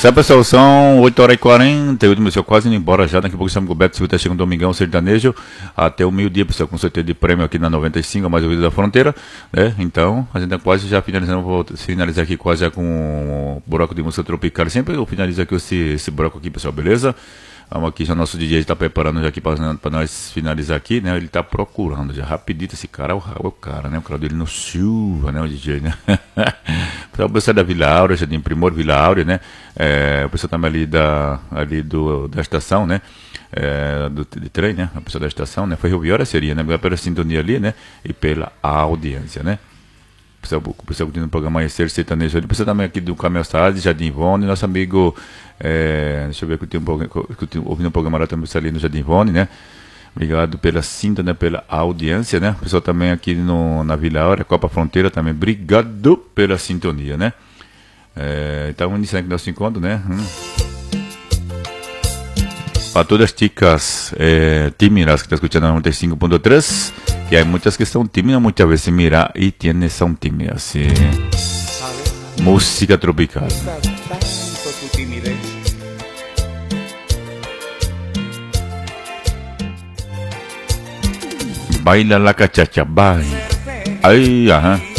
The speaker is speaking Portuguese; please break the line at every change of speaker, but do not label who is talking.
Certo, pessoal, são 8h48, pessoal, quase indo embora já. Daqui a pouco estamos com o Beto Silva, tá chegando o Domingão Sertanejo até o meio-dia, pessoal, com sorteio de prêmio aqui na 95, a mais ouvida da fronteira, né? Então, a gente tá quase já finalizando, vou finalizar aqui quase já com o buraco de música tropical. Sempre eu finalizo aqui esse buraco aqui, pessoal, beleza? Vamos aqui, já nosso DJ está preparando já aqui para nós finalizar aqui, né? Ele está procurando já rapidito esse cara, é o cara, né? O cara dele no Silva, né? O DJ, né? O pessoal da Vila Áurea, Jardim Primor, Vila Áurea, né? O pessoal também ali da estação, né? De trem, né? A pessoa da estação, né? Foi Rio Vitória seria, né? Pela sintonia ali, né? E pela audiência, né? O pessoal que tem no programa Amanhecer Sertanejo, o pessoal também aqui do Caminho Sade, Jardim Ivone, nosso amigo, deixa eu ver que eu tenho ouvindo o programa lá também ali no Jardim Ivone, né? Obrigado pela sintonia, pela audiência, né? O pessoal também aqui na Vila Áurea, Copa Fronteira também, obrigado pela sintonia, né? Então, iniciando aqui nosso encontro, né? Para todas as chicas tímidas que estão escutando a 95.3, que hay muchas que son tímidas, muchas veces mira y tienen, son tímidas, sí. Música tropical. Baila la cachacha, bye. Ay, ajá.